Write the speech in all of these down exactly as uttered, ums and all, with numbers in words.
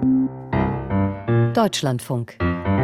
Deutschlandfunk.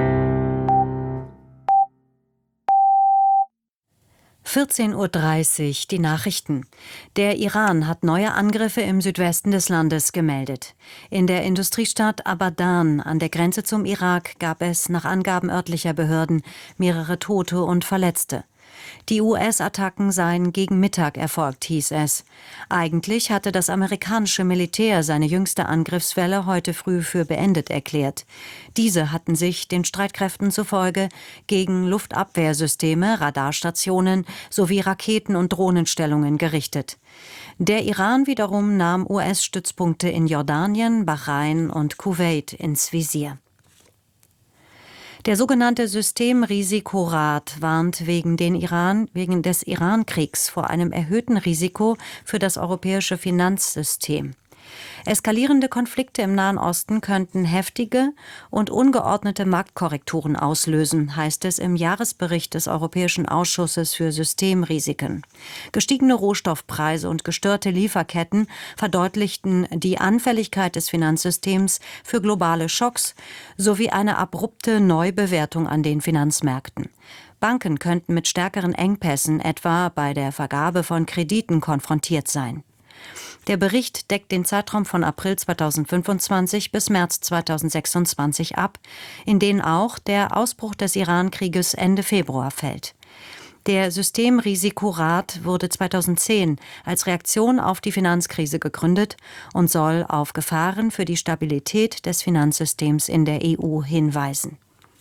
vierzehn Uhr dreißig, die Nachrichten. Der Iran hat neue Angriffe im Südwesten des Landes gemeldet. In der Industriestadt Abadan an der Grenze zum Irak gab es nach Angaben örtlicher Behörden mehrere Tote und Verletzte. Die U S-Attacken seien gegen Mittag erfolgt, hieß es. Eigentlich hatte das amerikanische Militär seine jüngste Angriffswelle heute früh für beendet erklärt. Diese hatten sich den Streitkräften zufolge gegen Luftabwehrsysteme, Radarstationen sowie Raketen- und Drohnenstellungen gerichtet. Der Iran wiederum nahm U S-Stützpunkte in Jordanien, Bahrain und Kuwait ins Visier. Der sogenannte Systemrisikorat warnt wegen, den Iran, wegen des Iran-Kriegs vor einem erhöhten Risiko für das europäische Finanzsystem. Eskalierende Konflikte im Nahen Osten könnten heftige und ungeordnete Marktkorrekturen auslösen, heißt es im Jahresbericht des Europäischen Ausschusses für Systemrisiken. Gestiegene Rohstoffpreise und gestörte Lieferketten verdeutlichten die Anfälligkeit des Finanzsystems für globale Schocks sowie eine abrupte Neubewertung an den Finanzmärkten. Banken könnten mit stärkeren Engpässen etwa bei der Vergabe von Krediten konfrontiert sein. Der Bericht deckt den Zeitraum von April zweitausendfünfundzwanzig bis März zweitausendsechsundzwanzig ab, in den auch der Ausbruch des Iran-Krieges Ende Februar fällt. Der Systemrisikorat wurde zweitausendzehn als Reaktion auf die Finanzkrise gegründet und soll auf Gefahren für die Stabilität des Finanzsystems in der E U hinweisen.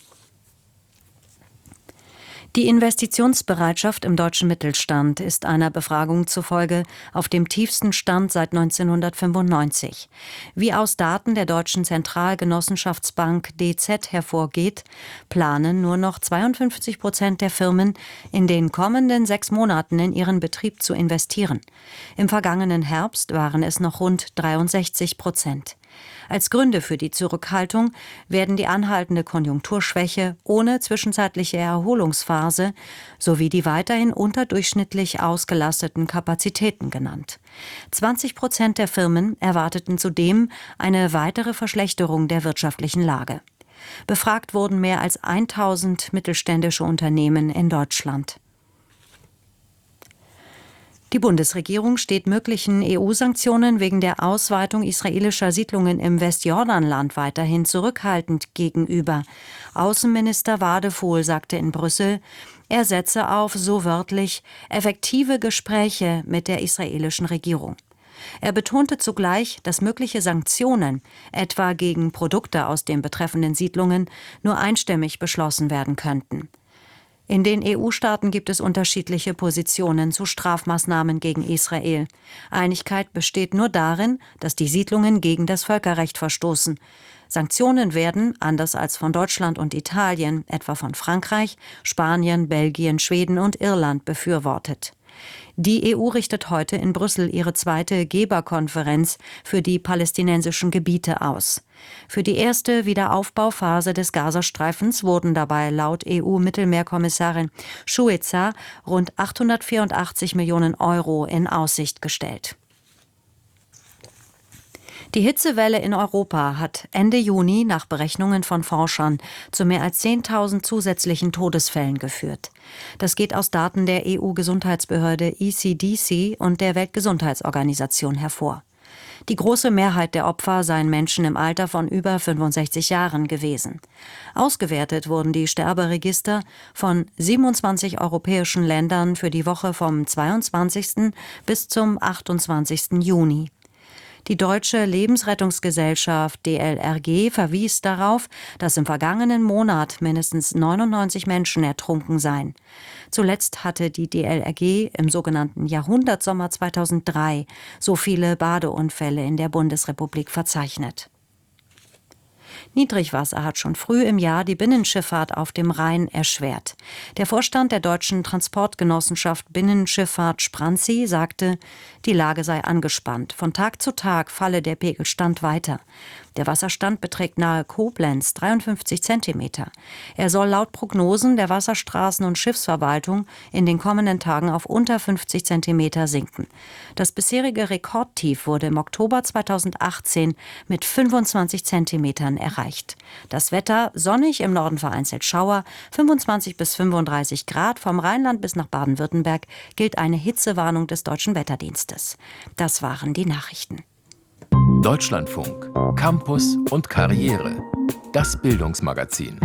Die Investitionsbereitschaft im deutschen Mittelstand ist einer Befragung zufolge auf dem tiefsten Stand seit neunzehnhundertfünfundneunzig. Wie aus Daten der Deutschen Zentralgenossenschaftsbank D Z hervorgeht, planen nur noch zweiundfünfzig Prozent der Firmen in den kommenden sechs Monaten in ihren Betrieb zu investieren. Im vergangenen Herbst waren es noch rund dreiundsechzig Prozent. Als Gründe für die Zurückhaltung werden die anhaltende Konjunkturschwäche ohne zwischenzeitliche Erholungsphase sowie die weiterhin unterdurchschnittlich ausgelasteten Kapazitäten genannt. zwanzig Prozent der Firmen erwarteten zudem eine weitere Verschlechterung der wirtschaftlichen Lage. Befragt wurden mehr als tausend mittelständische Unternehmen in Deutschland. Die Bundesregierung steht möglichen E U-Sanktionen wegen der Ausweitung israelischer Siedlungen im Westjordanland weiterhin zurückhaltend gegenüber. Außenminister Wadephol sagte in Brüssel, er setze auf, so wörtlich, effektive Gespräche mit der israelischen Regierung. Er betonte zugleich, dass mögliche Sanktionen, etwa gegen Produkte aus den betreffenden Siedlungen, nur einstimmig beschlossen werden könnten. In den E U-Staaten gibt es unterschiedliche Positionen zu Strafmaßnahmen gegen Israel. Einigkeit besteht nur darin, dass die Siedlungen gegen das Völkerrecht verstoßen. Sanktionen werden, anders als von Deutschland und Italien, etwa von Frankreich, Spanien, Belgien, Schweden und Irland befürwortet. Die E U richtet heute in Brüssel ihre zweite Geberkonferenz für die palästinensischen Gebiete aus. Für die erste Wiederaufbauphase des Gazastreifens wurden dabei laut E U-Mittelmeerkommissarin Schuica rund achthundertvierundachtzig Millionen Euro in Aussicht gestellt. Die Hitzewelle in Europa hat Ende Juni nach Berechnungen von Forschern zu mehr als zehntausend zusätzlichen Todesfällen geführt. Das geht aus Daten der E U-Gesundheitsbehörde E C D C und der Weltgesundheitsorganisation hervor. Die große Mehrheit der Opfer seien Menschen im Alter von über fünfundsechzig Jahren gewesen. Ausgewertet wurden die Sterberegister von siebenundzwanzig europäischen Ländern für die Woche vom zweiundzwanzigsten bis zum achtundzwanzigsten Juni. Die Deutsche Lebensrettungsgesellschaft D L R G verwies darauf, dass im vergangenen Monat mindestens neunundneunzig Menschen ertrunken seien. Zuletzt hatte die D L R G im sogenannten Jahrhundertsommer zweitausenddrei so viele Badeunfälle in der Bundesrepublik verzeichnet. Niedrigwasser hat schon früh im Jahr die Binnenschifffahrt auf dem Rhein erschwert. Der Vorstand der deutschen Transportgenossenschaft Binnenschifffahrt Spranzi sagte, die Lage sei angespannt. Von Tag zu Tag falle der Pegelstand weiter. Der Wasserstand beträgt nahe Koblenz dreiundfünfzig Zentimeter. Er soll laut Prognosen der Wasserstraßen- und Schiffsverwaltung in den kommenden Tagen auf unter fünfzig Zentimeter sinken. Das bisherige Rekordtief wurde im Oktober zweitausendachtzehn mit fünfundzwanzig Zentimetern erreicht. Das Wetter sonnig, im Norden vereinzelt Schauer, fünfundzwanzig bis fünfunddreißig Grad. Vom Rheinland bis nach Baden-Württemberg gilt eine Hitzewarnung des Deutschen Wetterdienstes. Das waren die Nachrichten. Deutschlandfunk, Campus und Karriere. Das Bildungsmagazin.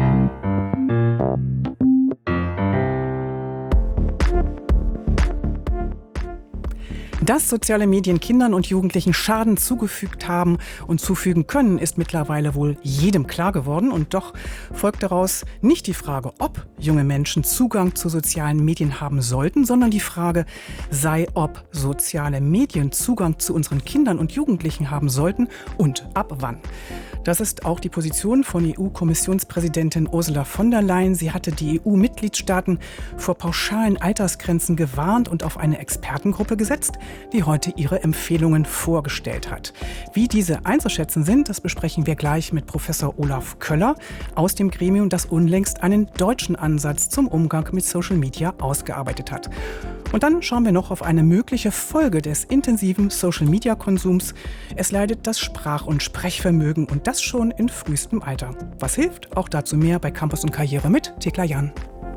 Dass soziale Medien Kindern und Jugendlichen Schaden zugefügt haben und zufügen können, ist mittlerweile wohl jedem klar geworden. Und doch folgt daraus nicht die Frage, ob junge Menschen Zugang zu sozialen Medien haben sollten, sondern die Frage sei, ob soziale Medien Zugang zu unseren Kindern und Jugendlichen haben sollten und ab wann. Das ist auch die Position von E U-Kommissionspräsidentin Ursula von der Leyen. Sie hatte die E U-Mitgliedstaaten vor pauschalen Altersgrenzen gewarnt und auf eine Expertengruppe gesetzt, die heute ihre Empfehlungen vorgestellt hat. Wie diese einzuschätzen sind, das besprechen wir gleich mit Professor Olaf Köller aus dem Gremium, das unlängst einen deutschen Ansatz zum Umgang mit Social Media ausgearbeitet hat. Und dann schauen wir noch auf eine mögliche Folge des intensiven Social-Media-Konsums. Es leidet das Sprach- und Sprechvermögen und das schon in frühestem Alter. Was hilft? Auch dazu mehr bei Campus und Karriere mit Thekla Jan.